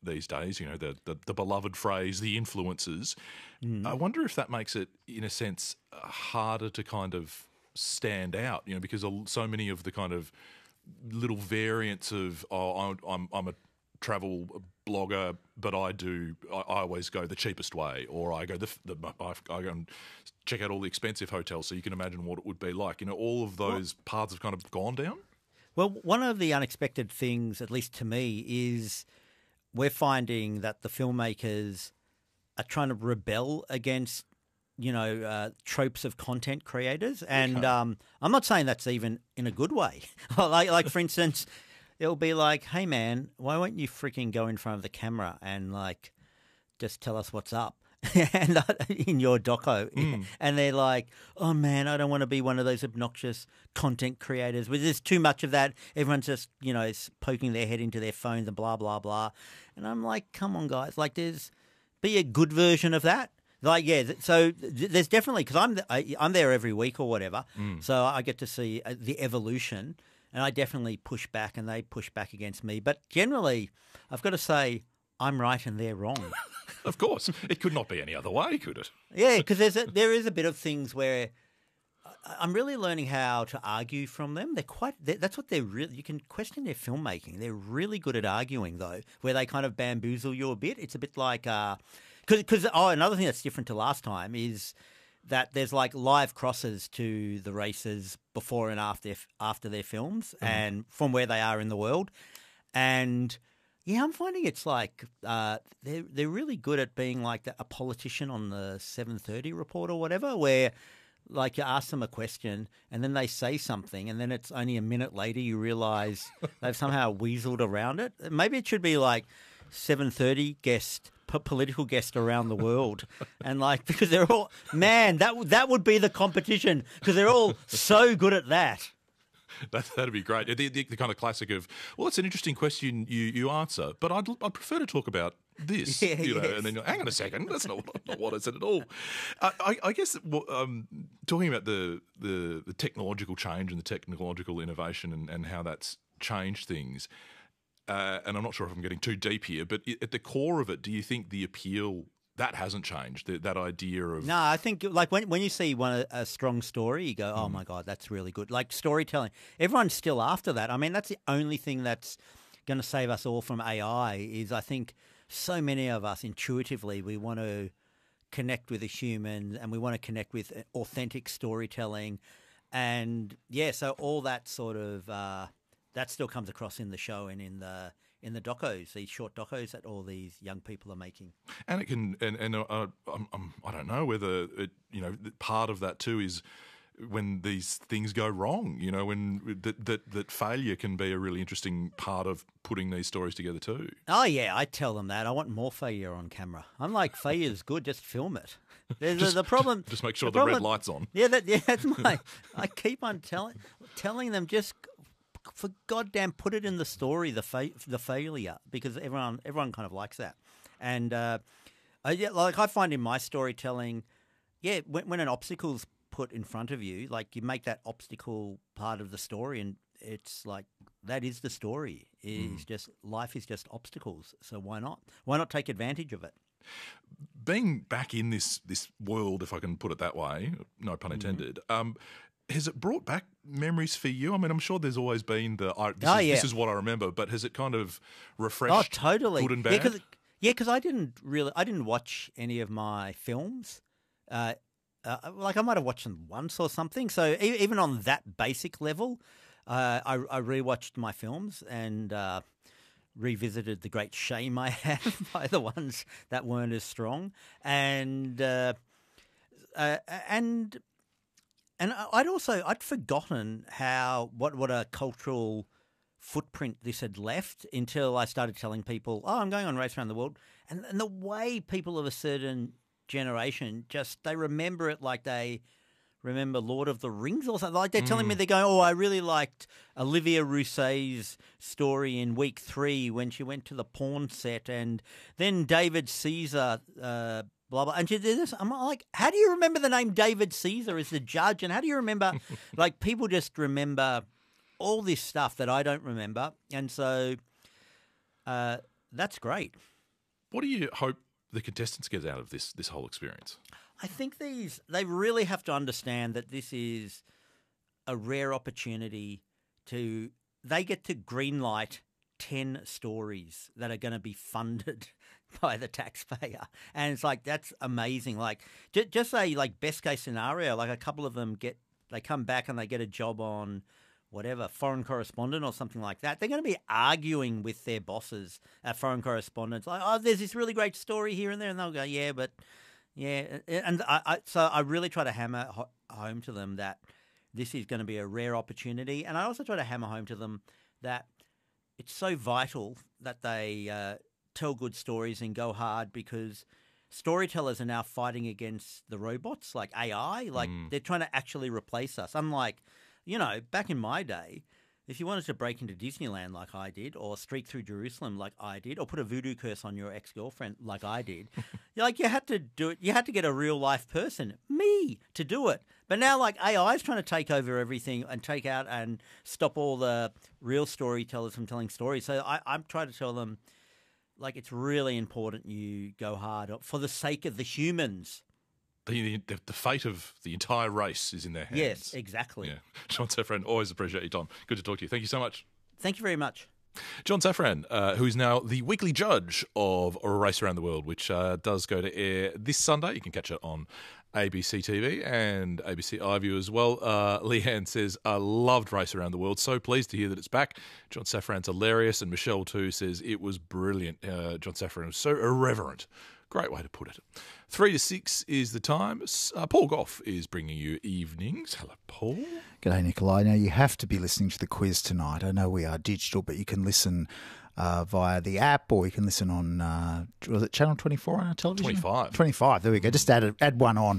these days, you know, the beloved phrase, the influencers. I wonder if that makes it, in a sense, harder to kind of stand out, you know, because so many of the kind of little variants of, I'm a travel blogger, but I always go the cheapest way, or I go I go and check out all the expensive hotels, so you can imagine what it would be like. You know, all of those paths have kind of gone down. Well, one of the unexpected things, at least to me, is we're finding that the filmmakers are trying to rebel against, you know, tropes of content creators. And I'm not saying that's even in a good way. like, for instance, it'll be like, hey, man, why won't you freaking go in front of the camera and, like, just tell us what's up? And in your doco, and they're like, oh man, I don't want to be one of those obnoxious content creators where there's too much of that. Everyone's just, you know, poking their head into their phones and blah, blah, blah. And I'm like, come on, guys, like be a good version of that. Like, yeah, so there's definitely, because I'm there every week or whatever, so I get to see the evolution, and I definitely push back and they push back against me. But generally, I've got to say, I'm right and they're wrong. Of course. It could not be any other way, could it? Yeah, because there is a bit of things where I'm really learning how to argue from them. That's what they're really – you can question their filmmaking. They're really good at arguing, though, where they kind of bamboozle you a bit. It's a bit like because another thing that's different to last time is that there's like live crosses to the races before and after their films and from where they are in the world. And – yeah, I'm finding it's like they're really good at being like a politician on the 7:30 report or whatever, where like you ask them a question and then they say something and then it's only a minute later you realise they've somehow weaseled around it. Maybe it should be like 7:30 guest, political guest around the world, and like because they're all that would be the competition because they're all so good at that. That'd be great. The kind of classic of, well, it's an interesting question you answer, but I'd prefer to talk about this. Yeah, you know, yes. and then hang on a second, that's not what I said at all. I guess talking about the technological change and the technological innovation and how that's changed things, and I'm not sure if I'm getting too deep here, but at the core of it, do you think the appeal that hasn't changed, that idea of... No, I think like when you see a strong story, you go, oh my God, that's really good. Like storytelling, everyone's still after that. I mean, that's the only thing that's going to save us all from AI is I think so many of us intuitively, we want to connect with a human and we want to connect with authentic storytelling. And yeah, so all that sort of, that still comes across in the show and in the docos, these short docos that all these young people are making. And it can, I don't know whether it, you know, part of that too is when these things go wrong. You know, when that failure can be a really interesting part of putting these stories together too. Oh yeah, I tell them that I want more failure on camera. I'm like, failure's good, just film it. The problem, just make sure the red light's on. Yeah, that's my. I keep on telling them just. For goddamn, put it in the story, the failure, because everyone kind of likes that. And like I find in my storytelling, yeah, when an obstacle's put in front of you, like you make that obstacle part of the story, and it's like that is the story. Is just life is just obstacles. So why not? Why not take advantage of it? Being back in this world, if I can put it that way, no pun intended. Has it brought back memories for you? I mean, I'm sure there's always been this is what I remember, but has it kind of refreshed? Oh, totally. Good and bad? Because I didn't watch any of my films. Like I might have watched them once or something. So even on that basic level, I rewatched my films and revisited the great shame I have by the ones that weren't as strong, and I'd forgotten what a cultural footprint this had left until I started telling people, oh, I'm going on Race Around the World. And the way people of a certain generation they remember it like they remember Lord of the Rings or something. Like they're telling me, they're going, oh, I really liked Olivia Rousset's story in week 3 when she went to the porn set, and then David Caesar, blah, blah. And she did this. I'm like, how do you remember the name David Caesar as the judge? And how do you remember, like people just remember all this stuff that I don't remember. And so that's great. What do you hope the contestants get out of this whole experience? I think they really have to understand that this is a rare opportunity they get to greenlight 10 stories that are going to be funded by the taxpayer. And it's like, that's amazing. Like, just say, like, best case scenario, like a couple of them they come back and they get a job on whatever, foreign correspondent or something like that. They're going to be arguing with their bosses at foreign correspondents, like, oh, there's this really great story here and there. And they'll go, yeah, but yeah. And so I really try to hammer home to them that this is going to be a rare opportunity. And I also try to hammer home to them that it's so vital that they tell good stories and go hard, because storytellers are now fighting against the robots, like AI. Like, they're trying to actually replace us. Unlike, back in my day, if you wanted to break into Disneyland like I did, or streak through Jerusalem like I did, or put a voodoo curse on your ex-girlfriend like I did, you had to do it. You had to get a real life person, me, to do it. But now, like, AI is trying to take over everything and take out and stop all the real storytellers from telling stories. So I'm trying to tell them, like, it's really important you go hard for the sake of the humans. The fate of the entire race is in their hands. Yes, exactly. Yeah. John Safran, always appreciate your time. Good to talk to you. Thank you so much. Thank you very much. John Safran, who is now the weekly judge of A Race Around the World, which does go to air this Sunday. You can catch it on ABC TV and ABC iView as well. Leanne says, I loved Race Around the World. So pleased to hear that it's back. John Safran's hilarious. And Michelle, too, says it was brilliant. John Safran was so irreverent. Great way to put it. 3 to 6 is the time. Paul Gough is bringing you evenings. Hello, Paul. G'day, Nikolai. Now, you have to be listening to the quiz tonight. I know we are digital, but you can listen via the app, or you can listen on, was it Channel 24 on our television? 25. 25, there we go. Just add one on.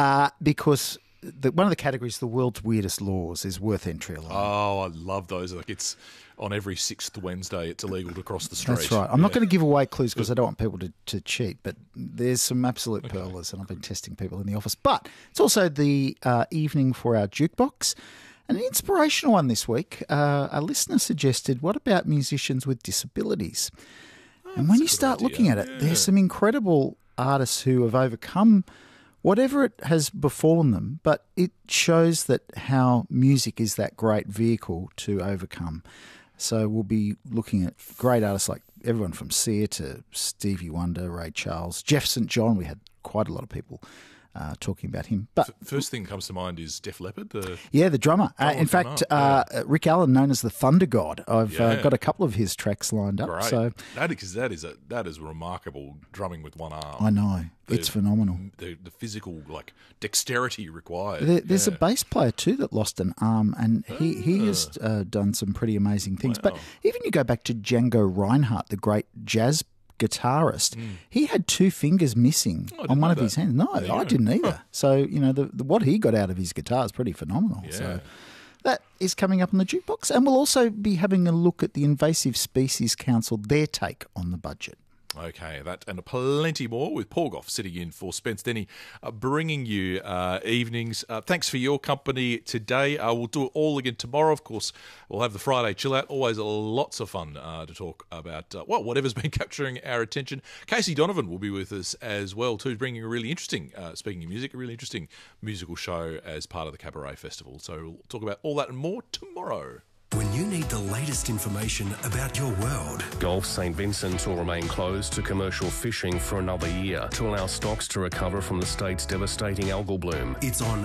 Because one of the categories, the world's weirdest laws, is worth entry alone. Oh, I love those. Like, it's on every 6th Wednesday, it's illegal to cross the street. That's right. I'm not going to give away clues because I don't want people to cheat, but there's some absolute pearlers, and I've been testing people in the office. But it's also the evening for our jukebox. An inspirational one this week. A listener suggested, what about musicians with disabilities? And when you start looking at it, there's some incredible artists who have overcome whatever it has befallen them, but it shows that how music is that great vehicle to overcome. So we'll be looking at great artists like everyone from Sia to Stevie Wonder, Ray Charles, Jeff St. John. We had quite a lot of people talking about him. But first thing that comes to mind is Def Leppard. The drummer. In fact, Rick Allen, known as the Thunder God. I've got a couple of his tracks lined up. Great. So that is remarkable, drumming with one arm. I know. It's phenomenal. The physical dexterity required. There's a bass player too that lost an arm, and he has done some pretty amazing things. But even you go back to Django Reinhardt, the great jazz guitarist, he had 2 fingers missing on one of his hands. No, I didn't either. So, what he got out of his guitar is pretty phenomenal. Yeah. So that is coming up on the jukebox. And we'll also be having a look at the Invasive Species Council, their take on the budget. Okay, that and plenty more with Paul Gough sitting in for Spence Denny, bringing you evenings. Thanks for your company today. We'll do it all again tomorrow. Of course, we'll have the Friday chill out. Always lots of fun to talk about, whatever's been capturing our attention. Casey Donovan will be with us as well, too, bringing a really interesting, speaking of music, a really interesting musical show as part of the Cabaret Festival. So we'll talk about all that and more tomorrow. When you need the latest information about your world. Gulf St Vincent will remain closed to commercial fishing for another year to allow stocks to recover from the state's devastating algal bloom. It's on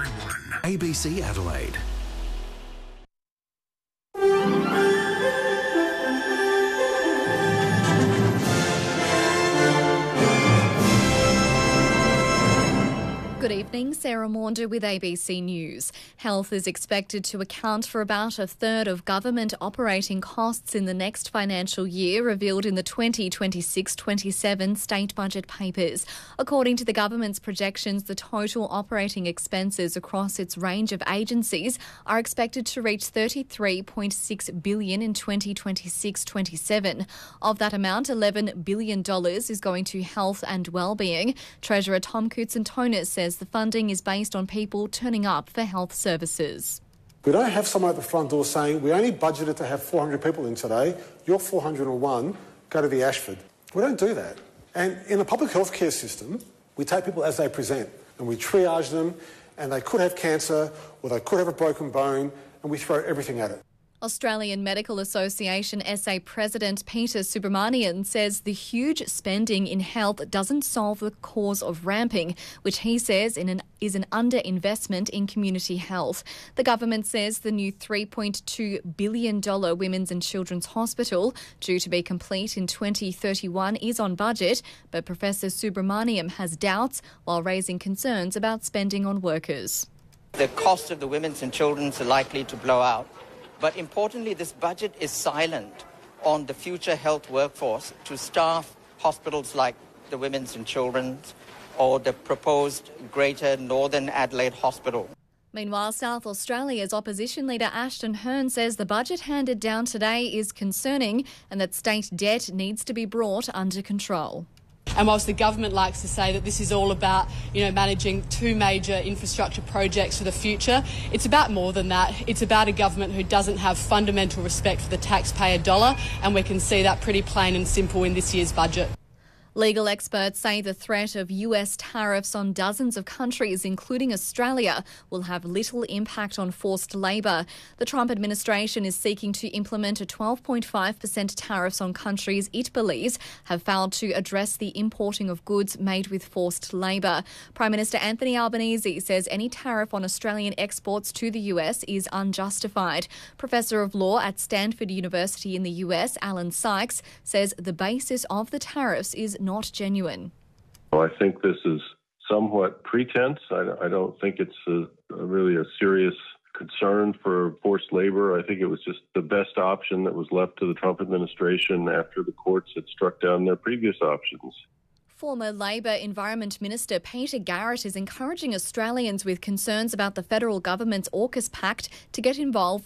891 ABC Adelaide. Good evening, Sarah Maunder with ABC News. Health is expected to account for about a third of government operating costs in the next financial year, revealed in the 2026-27 state budget papers. According to the government's projections, the total operating expenses across its range of agencies are expected to reach $33.6 billion in 2026-27. Of that amount, $11 billion is going to health and wellbeing. Treasurer Tom Koutsantonis says the funding is based on people turning up for health services. We don't have someone at the front door saying, we only budgeted to have 400 people in today, you're 401, go to the Ashford. We don't do that. And in a public healthcare system, we take people as they present and we triage them, and they could have cancer or they could have a broken bone, and we throw everything at it. Australian Medical Association SA President Peter Subramanian says the huge spending in health doesn't solve the cause of ramping, which he says is an underinvestment in community health. The government says the new $3.2 billion Women's and Children's Hospital, due to be complete in 2031, is on budget, but Professor Subramanian has doubts while raising concerns about spending on workers. The cost of the Women's and Children's are likely to blow out. But importantly, this budget is silent on the future health workforce to staff hospitals like the Women's and Children's or the proposed Greater Northern Adelaide Hospital. Meanwhile, South Australia's opposition leader Ashton Hearn says the budget handed down today is concerning and that state debt needs to be brought under control. And whilst the government likes to say that this is all about, managing two major infrastructure projects for the future, it's about more than that. It's about a government who doesn't have fundamental respect for the taxpayer dollar, and we can see that pretty plain and simple in this year's budget. Legal experts say the threat of US tariffs on dozens of countries, including Australia, will have little impact on forced labour. The Trump administration is seeking to implement a 12.5% tariffs on countries it believes have failed to address the importing of goods made with forced labour. Prime Minister Anthony Albanese says any tariff on Australian exports to the US is unjustified. Professor of Law at Stanford University in the US, Alan Sykes, says the basis of the tariffs is not genuine. Well, I think this is somewhat pretense. I don't think it's really a serious concern for forced labor. I think it was just the best option that was left to the Trump administration after the courts had struck down their previous options. Former Labor Environment Minister Peter Garrett is encouraging Australians with concerns about the federal government's AUKUS Pact to get involved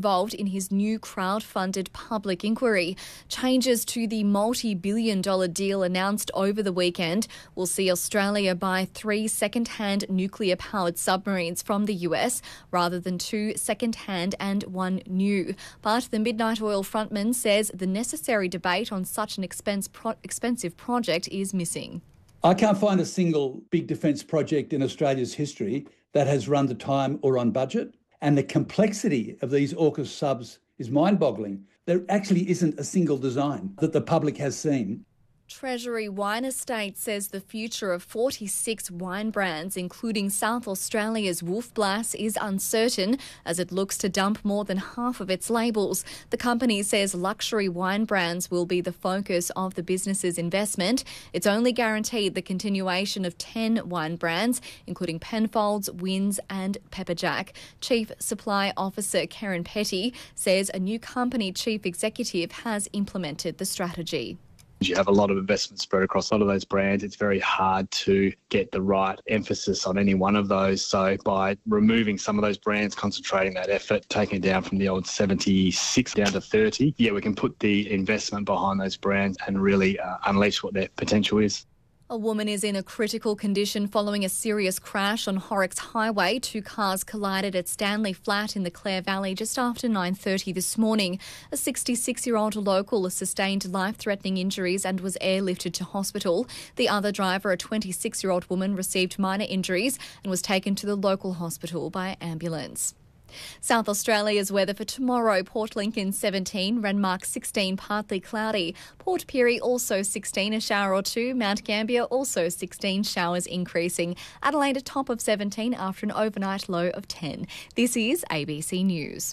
in his new crowd-funded public inquiry. Changes to the multi-billion-dollar deal announced over the weekend will see Australia buy 3 second-hand nuclear-powered submarines from the US rather than 2 second-hand and 1 new. But the Midnight Oil frontman says the necessary debate on such an expensive project is missing. I can't find a single big defence project in Australia's history that has run to time or on budget. And the complexity of these AUKUS subs is mind-boggling. There actually isn't a single design that the public has seen. Treasury Wine Estate says the future of 46 wine brands, including South Australia's Wolf Blass, is uncertain as it looks to dump more than half of its labels. The company says luxury wine brands will be the focus of the business's investment. It's only guaranteed the continuation of 10 wine brands, including Penfolds, Wynns and Pepperjack. Chief Supply Officer Karen Petty says a new company chief executive has implemented the strategy. You have a lot of investment spread across a lot of those brands. It's very hard to get the right emphasis on any one of those. So by removing some of those brands, concentrating that effort, taking it down from the old 76 down to 30, we can put the investment behind those brands and really unleash what their potential is. A woman is in a critical condition following a serious crash on Horrocks Highway. 2 cars collided at Stanley Flat in the Clare Valley just after 9:30 this morning. A 66-year-old local sustained life-threatening injuries and was airlifted to hospital. The other driver, a 26-year-old woman, received minor injuries and was taken to the local hospital by ambulance. South Australia's weather for tomorrow: Port Lincoln 17, Renmark 16, partly cloudy. Port Pirie also 16, a shower or 2. Mount Gambier also 16, showers increasing. Adelaide a top of 17 after an overnight low of 10. This is ABC News.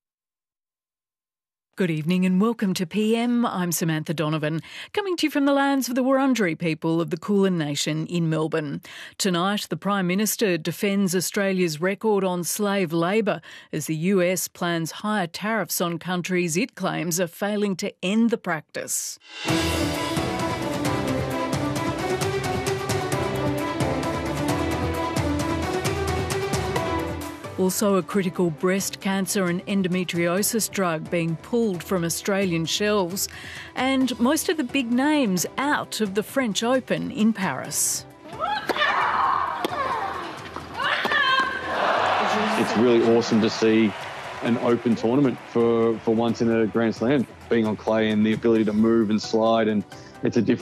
Good evening and welcome to PM. I'm Samantha Donovan, coming to you from the lands of the Wurundjeri people of the Kulin Nation in Melbourne. Tonight, the Prime Minister defends Australia's record on slave labour as the US plans higher tariffs on countries it claims are failing to end the practice. Also, a critical breast cancer and endometriosis drug being pulled from Australian shelves, and most of the big names out of the French Open in Paris. It's really awesome to see an open tournament for once in a Grand Slam, being on clay and the ability to move and slide, and it's a different